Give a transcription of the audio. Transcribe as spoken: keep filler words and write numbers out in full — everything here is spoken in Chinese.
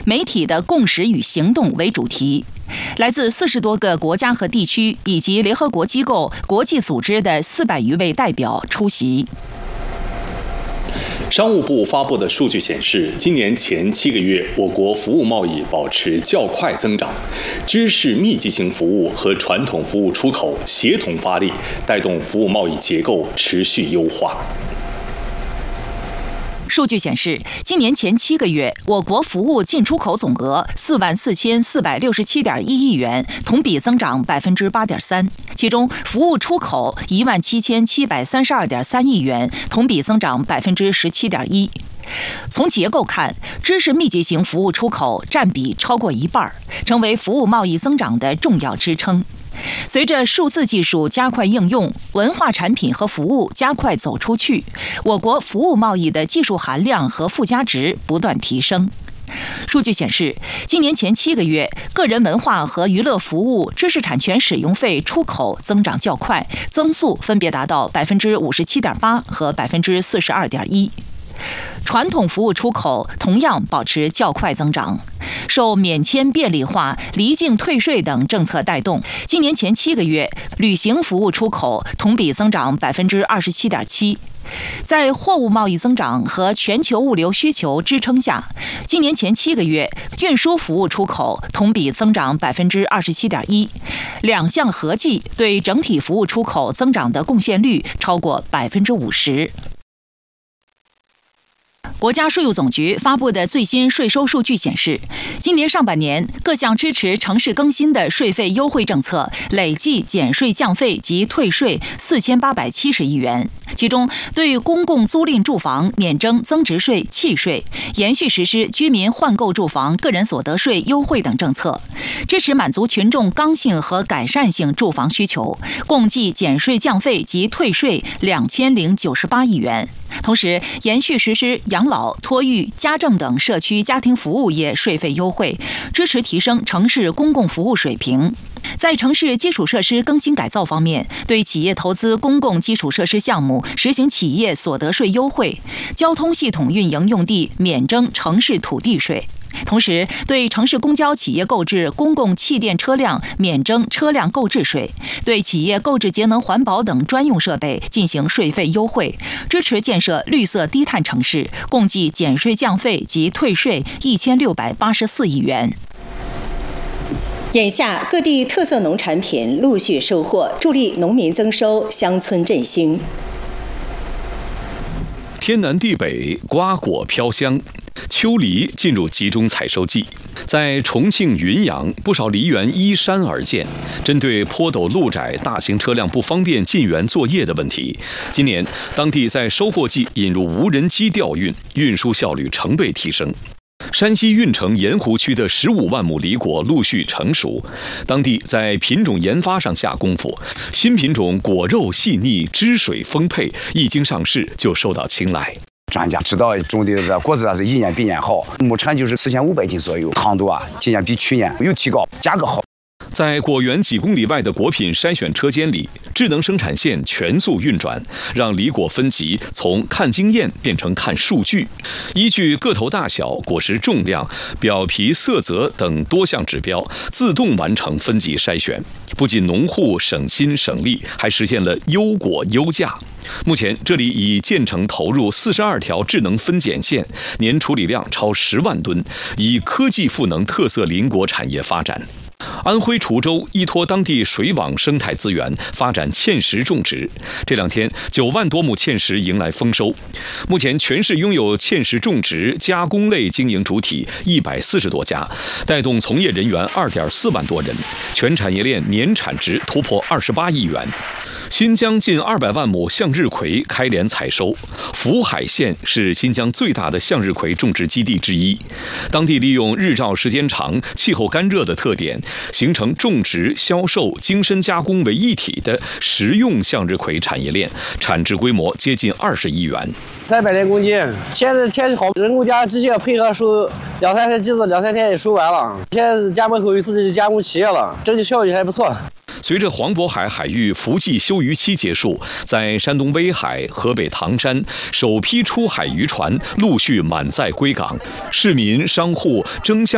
媒体的共识与行动为主题。来自四十多个国家和地区以及联合国机构、国际组织的四百余位代表出席。 商务部发布的数据显示，今年前七个月，我国服务贸易保持较快增长，知识密集型服务和传统服务出口协同发力，带动服务贸易结构持续优化。 数据显示，今年前七个月，我国服务进出口总额四万四千四百六十七点一亿元，同比增长百分之八点三。其中，服务出口一万七千七百三十二点三亿元，同比增长百分之十七点一。从结构看，知识密集型服务出口占比超过一半，成为服务贸易增长的重要支撑。随着数字技术加快应用，文化产品和服务加快走出去，我国服务贸易的技术含量和附加值不断提升。数据显示，今年前七个月，个人文化和娱乐服务知识产权使用费出口增长较快，增速分别达到百分之五十七点八和百分之四十二点一。传统服务出口同样保持较快增长，受免签便利化、离境退税等政策带动，今年前七个月，旅行服务出口同比增长百分之二十七点七。在货物贸易增长和全球物流需求支撑下，今年前七个月，运输服务出口同比增长百分之二十七点一，两项合计对整体服务出口增长的贡献率超过百分之五十。国家税务总局发布的最新税收数据显示，今年上半年各项支持城市更新的税费优惠政策累计减税降费及退税四千八百七十亿元，其中对公共租赁住房免征增值税、契税，延续实施居民换购住房个人所得税优惠等政策，支持满足群众刚性和改善性住房需求，共计减税降费及退税两千零九十八亿元。同时，延续实施养老、托育、家政等社区家庭服务业税费优惠，支持提升城市公共服务水平。在城市基础设施更新改造方面，对企业投资公共基础设施项目实行企业所得税优惠，交通系统运营用地免征城市土地税。同时，对城市公交企业购置公共气电车辆免征车辆购置税，对企业购置节能环保等专用设备进行税费优惠，支持建设绿色低碳城市，共计减税降费及退税一千六百八十四亿元。 眼下，各地特色农产品陆续收获，助力农民增收，乡村振兴。 天南地北，瓜果飘香。秋梨进入集中采收季，在重庆云阳，不少梨园依山而建。针对坡陡路窄、大型车辆不方便进园作业的问题，今年当地在收获季引入无人机吊运，运输效率成倍提升。山西运城盐湖区的十五万亩梨果陆续成熟，当地在品种研发上下功夫，新品种果肉细腻、汁水丰沛，一经上市就受到青睐。 专家知道种的这果子啊是一年比一年好，亩产就是四千五百斤左右，糖度啊今年比去年有提高，价格好。 在果园几公里外的果品筛选车间里，智能生产线全速运转，让梨果分级从看经验变成看数据，依据个头大小、果实重量、表皮色泽等多项指标，自动完成分级筛选。不仅农户省心省力，还实现了优果优价。目前，这里已建成投入四十二条智能分拣线，年处理量超十万吨，以科技赋能特色林果产业发展。安徽滁州依托当地水网生态资源，发展芡实种植。这两天，九万多亩芡实迎来丰收。目前，全市拥有芡实种植、加工类经营主体一百四十多家，带动从业人员二点四万多人，全产业链年产值突破二十八亿元。新疆近二百万亩向日葵开镰采收，福海县是新疆最大的向日葵种植基地之一。当地利用日照时间长、气候干热的特点，形成种植、销售、精深加工为一体的食用向日葵产业链，产值规模接近二十亿元。 三百来公斤，现在天气好，人工家直接配合收，两三天机子，两三天也收完了。现在家门口有自己加工企业了，整体效益还不错。 随着黄渤海海域伏季休渔期结束，在山东威海、河北唐山，首批出海渔船陆续满载归港，市民商户争相